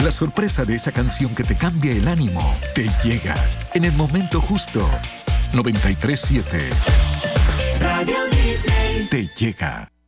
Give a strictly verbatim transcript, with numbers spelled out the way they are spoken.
La sorpresa de esa canción que te cambia el ánimo te llega en el momento justo. noventa y tres siete Radio Disney te llega.